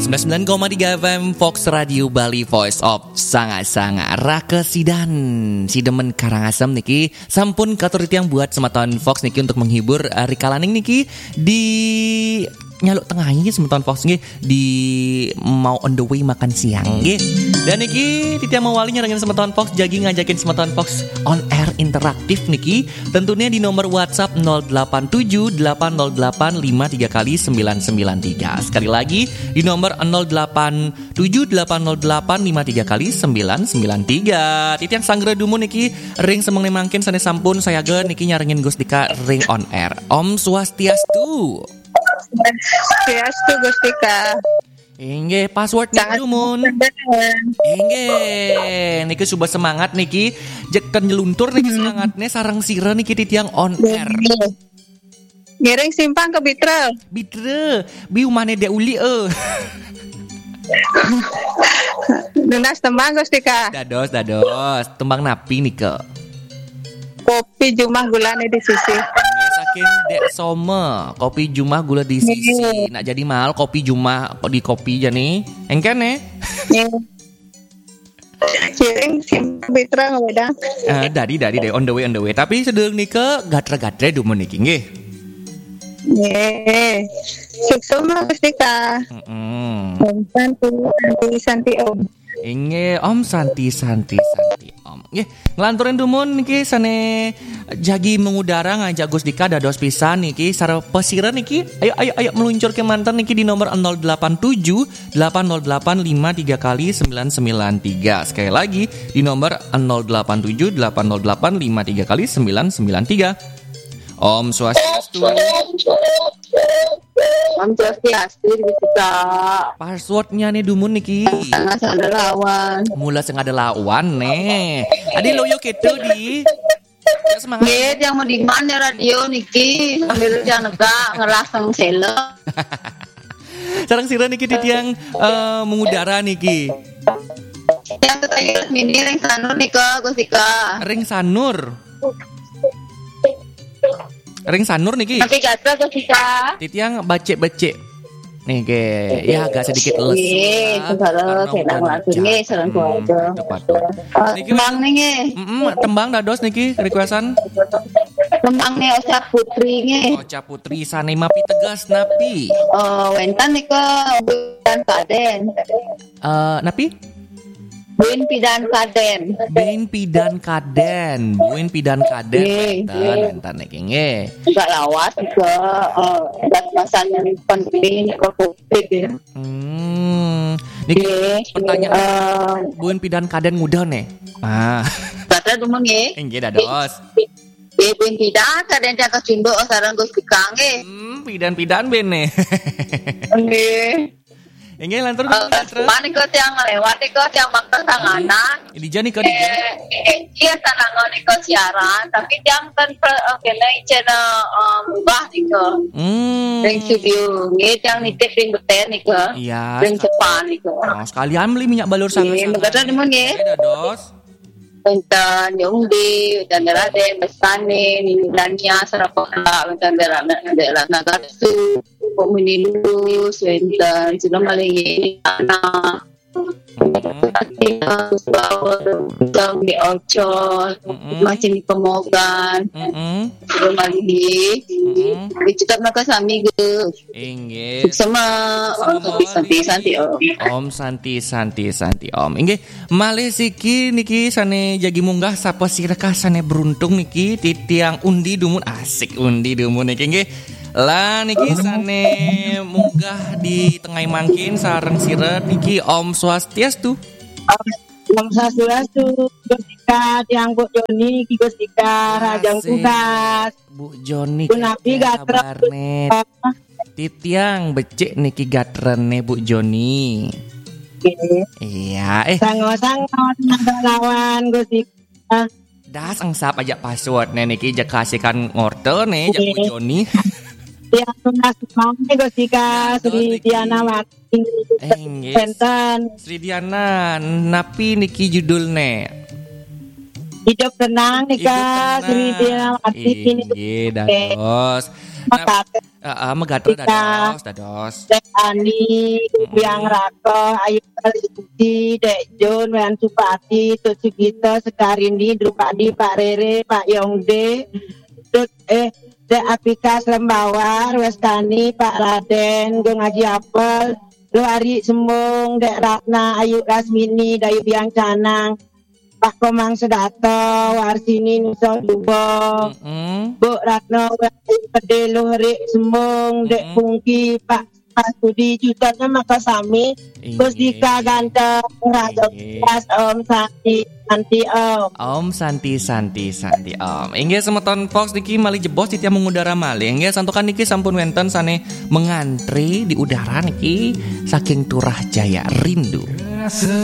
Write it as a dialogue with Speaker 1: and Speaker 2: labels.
Speaker 1: 99,3 FM Fox Radio Bali Voice of Sanga-sanga Raka Sidan Sidemen Karangasem niki sampun katur yang buat semeton Fox niki untuk menghibur Rika Laning niki di nyaluk tengahnya semeton Fox niki di mau on the way makan siang nggih. Dan niki titiang mawali nyarengin semeton Fox jagi ngajakin semeton Fox on air interaktif niki tentunya di nomor WhatsApp 08780853 kali 993. Sekali lagi di nomor 08780853 kali 993. Titiang sanggre dumu niki ring semeng mangkin sane sampun saya ge niki nyarengin Gus Dika ring on air. Om Swastiastu.
Speaker 2: Swastiastu Gus Dika.
Speaker 1: Inge password nih dumun. Inge niki suba semangat niki jeken nyeluntur niki semangatnya sarang sira niki titiang on air.
Speaker 2: Ngiring simpang ke Bitre.
Speaker 1: Bitre, biu mane de uli
Speaker 2: Lunas tembang Gus Dika.
Speaker 1: Dados, tembang napi nike.
Speaker 2: Kopi Jumah gulane di sisi.
Speaker 1: Saking dek some, kopi Jumah gula di sisi. Nak jadi mahal kopi Jumah di kopi jani. Engkene.
Speaker 2: Ngiring simpang Bitre ngawedang.
Speaker 1: Dari on the way. Tapi sedeng nike gatre-gatre dumun niki nggih.
Speaker 2: Nggih. Sukses Gus Dika. Santi Om.
Speaker 1: Inge Om Santi Om. Nggih, nglanturin dumun niki sane jagi mengudara ngajak Gus Dika dados pisan niki sareng pesira niki. Ayo meluncur ke mantan niki di nomor 087 80853 kali 993. Sekali lagi di nomor 087 80853 kali 993. Om Swastiastu.
Speaker 2: Om Swastiastu bisa.
Speaker 1: Passwordnya nih dumun niki.
Speaker 2: Sangat ada lawan.
Speaker 1: Mula sengada lawan nih. Adi loyo keto di. Ya semangat.
Speaker 2: Nggih, yang mau di mana radio niki sambil yang nega ngerasang selo.
Speaker 1: Sareng sira niki titiang mengudara niki.
Speaker 2: Yang tanya mini ring sanur nika Gus Dika.
Speaker 1: Ring sanur niki.
Speaker 2: Tapi gatra Gus Dika.
Speaker 1: Titiang becek. Nih ge, ya agak sedikit lesu.
Speaker 2: Karena senang lagunya serang keluarga. Tembang nih.
Speaker 1: Tembang dados niki requestan.
Speaker 2: Tembang nih Ocha Putri nih.
Speaker 1: Ocha Putri sane mapi tegas napi.
Speaker 2: Wentan nih ke Buin Kaden.
Speaker 1: Napi?
Speaker 2: Buin Pidan Kaden.
Speaker 1: Wentan niki nggih.
Speaker 2: Enggak lawas ke masanya penting ke Covid ya.
Speaker 1: Niki pertanyaan Buin Pidan Kaden mudah nih.
Speaker 2: Kata temen nggih.
Speaker 1: Nggih dados.
Speaker 2: Buin Pidan Kaden jaga Sumbo sareng Gus Dika nggih.
Speaker 1: Pidan bene.
Speaker 2: Nggih.
Speaker 1: Inge lantur
Speaker 2: Mani ko tiang lewat ko tiang makan tanganan.
Speaker 1: Di jani ko
Speaker 2: Iya tanangan ko siaran tapi tiang kan kena channel mubah niko. Ring studio nge tiang nitip ring beten niko.
Speaker 1: Iya.
Speaker 2: Ring Jepang niko.
Speaker 1: Sekalian beli minyak balur sangat.
Speaker 2: Maganda naman nge.
Speaker 1: Dados.
Speaker 2: Bentan yung di dandara de bestane nilanya sarapala dandara nagatsu komunilu bentan sila malingi ana Dang di Orchard, macam di Pemogan, malingi, dicakap nak kami ke.
Speaker 1: Inge.
Speaker 2: Sama Santi
Speaker 1: Om Santi Om. Inge, malih siki niki sane jagi munggah sapa sirekah sane beruntung niki titiang undi dumun asik undi dumun niki nggih. Lah niki sane munggah di tengah mangkin sareng sira niki Om Swastiastu.
Speaker 3: Om Swastiastu, Gus Dika, tiang Bu Joni, Gus Dika, Rajang Tugas.
Speaker 1: Bu Joni,
Speaker 3: Bu Nabi gatra.
Speaker 1: Titiang becek niki gatrene Bu Joni. Iya,
Speaker 3: Sango-sango lawan Gus Dika.
Speaker 1: Das angsap aja password niki jak kasihkan ngortel nih jak Bu Joni.
Speaker 3: Tiang Tugas mangke Gus Dika, Sri Diana Mati. Benten.
Speaker 1: Sri Diana, napi niki judulnya?
Speaker 3: Hidup tenang nih Kak, Sri Diana Mati ini.
Speaker 1: Iya, dados. Megatro dados.
Speaker 3: Dek Ani, Biang Raka, Ayu Kalisi, Dek Jon, Wan Supati, Tut Sugito, Sekarindi, Drupadi, Pak Rere, Pak Yongde, Dek Apika Lembawar, Westani, Pak Raden, Gung Haji Apel, Luari Sembung, Dek Ratna, Ayu Rasmini, Dayu Biang Canang, Pak Komang Sedato, Warsini Nusa Dubo, Bu Ratno, Pede Luhri Sembung, Dek Pungki, Pak Sudi Jutanya Makasami, Gus Dika Ganteng, Raja Pas, Om Santi Om.
Speaker 1: Om Santi Om. Inggih semeton Fox niki malih jebos titiang mengudara malih. Inggih santokan niki sampun wenten sane mengantri di udara niki saking Turah Jaya Rindu.